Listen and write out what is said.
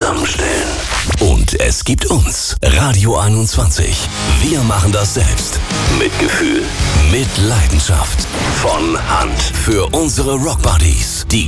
zusammenstellen. Und es gibt uns, Radio 21. Wir machen das selbst. Mit Gefühl, mit Leidenschaft. Von Hand. Für unsere Rockbuddies. Die